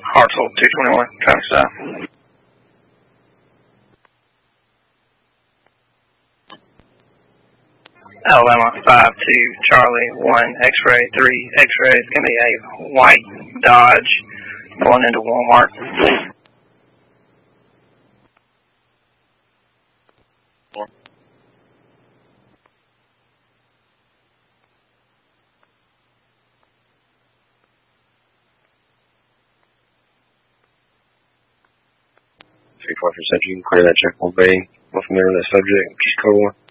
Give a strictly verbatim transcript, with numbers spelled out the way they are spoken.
Hartsel two twenty-one, traffic stop. Alabama five two Charlie one X-ray three X-ray is going to be a white Dodge going into Walmart. three four for Central, you can clear that check one bay. More familiar with that subject, code one.